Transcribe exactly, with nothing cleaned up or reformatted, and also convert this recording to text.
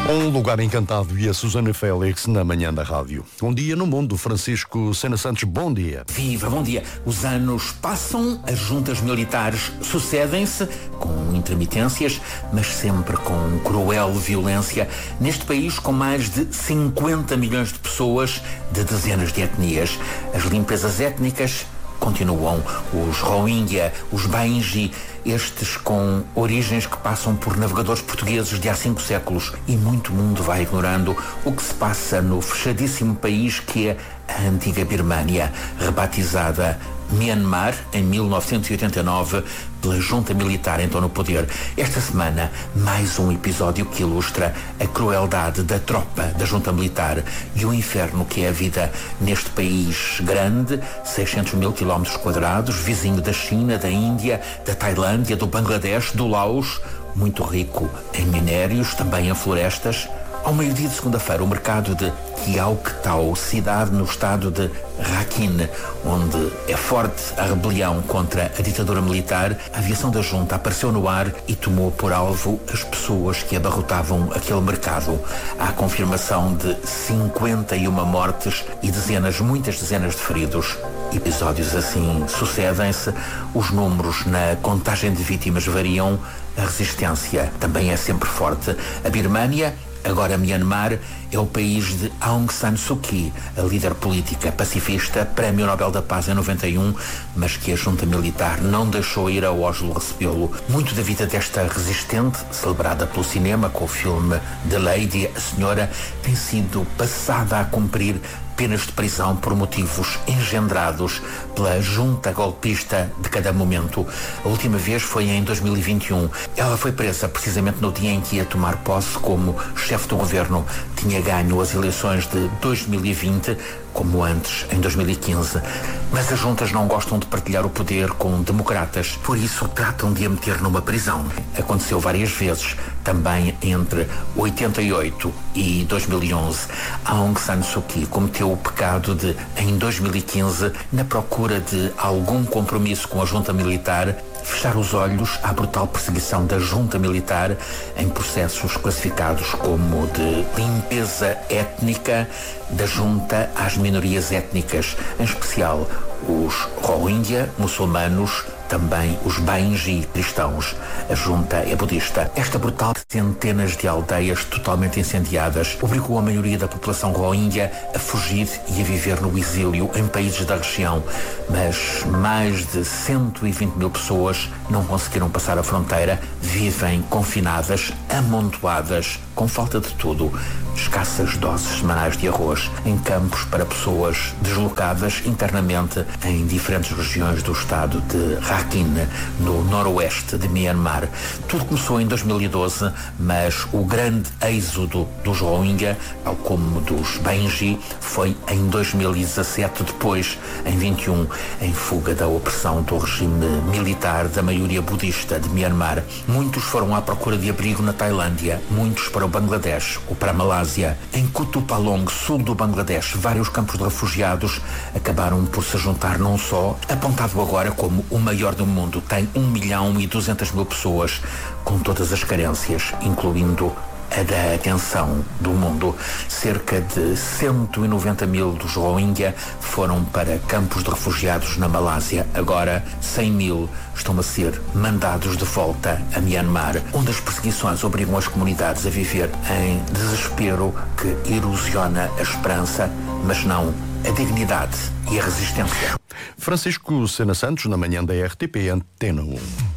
Um lugar encantado e a Susana Félix na manhã da rádio. Um dia no mundo, Francisco Sena Santos, bom dia. Viva, bom dia. Os anos passam, as juntas militares sucedem-se, com intermitências, mas sempre com cruel violência, neste país com mais de cinquenta milhões de pessoas de dezenas de etnias. As limpezas étnicas continuam. Os Rohingya, os Bainji, estes com origens que passam por navegadores portugueses de há cinco séculos, e muito mundo vai ignorando o que se passa no fechadíssimo país que é a antiga Birmânia, rebatizada Myanmar em mil novecentos e oitenta e nove pela junta militar então no poder. Esta semana, mais um episódio que ilustra a crueldade da tropa da junta militar e o inferno que é a vida neste país grande, seiscentos mil quilómetros quadrados, vizinho da China, da Índia, da Tailândia, do Bangladesh, do Laos, muito rico em minérios, também em florestas. Ao meio-dia de segunda-feira, o mercado de Kyaukthao, cidade no estado de Rakhine, onde é forte a rebelião contra a ditadura militar, a aviação da junta apareceu no ar e tomou por alvo as pessoas que abarrotavam aquele mercado. Há a confirmação de cinquenta e uma mortes e dezenas, muitas dezenas de feridos. Episódios assim sucedem-se, os números na contagem de vítimas variam, a resistência também é sempre forte. A Birmânia, agora Myanmar, é o país de Aung San Suu Kyi, a líder política pacifista, Prémio Nobel da Paz em noventa e um, mas que a junta militar não deixou ir a Oslo recebê-lo. Muito da vida desta resistente, celebrada pelo cinema com o filme The Lady, a Senhora, tem sido passada a cumprir penas de prisão por motivos engendrados pela junta golpista de cada momento. A última vez foi em dois mil e vinte e um. Ela foi presa precisamente no dia em que ia tomar posse como chefe do governo. Tinha ganho as eleições de dois mil e vinte, como antes, em dois mil e quinze. Mas as juntas não gostam de partilhar o poder com democratas, por isso tratam de a meter numa prisão. Aconteceu várias vezes, também entre oitenta e oito e dois mil e onze. Aung San Suu Kyi cometeu o pecado de, em dois mil e quinze, na procura de algum compromisso com a junta militar, fechar os olhos à brutal perseguição da junta militar em processos classificados como de limpeza étnica da junta às minorias étnicas, em especial os Rohingya, muçulmanos, também os Bainji, cristãos. A junta é budista. Esta brutal centenas de aldeias totalmente incendiadas obrigou a maioria da população Rohingya a fugir e a viver no exílio em países da região. Mas mais de cento e vinte mil pessoas não conseguiram passar a fronteira, vivem confinadas, amontoadas, com falta de tudo. Escassas doses semanais de arroz, em campos para pessoas deslocadas internamente em diferentes regiões do estado de Rakhine, no noroeste de Myanmar. Tudo começou em dois mil e doze, mas o grande êxodo dos Rohingya, tal como dos Bainji, foi em dois mil e dezassete, depois, em vinte e um, em fuga da opressão do regime militar da maioria budista de Myanmar. Muitos foram à procura de abrigo na Tailândia, muitos para o Bangladesh ou para a Malásia. Em Kutupalong, sul do Bangladesh, vários campos de refugiados acabaram por se juntar num só, apontado agora como o maior do mundo. Tem um milhão e duzentas mil pessoas, com todas as carências, incluindo a da atenção do mundo. Cerca de cento e noventa mil dos Rohingya foram para campos de refugiados na Malásia. Agora, cem mil estão a ser mandados de volta a Myanmar, onde as perseguições obrigam as comunidades a viver em desespero que erosiona a esperança, mas não a dignidade e a resistência. Francisco Sena Santos, na manhã da R T P Antena um.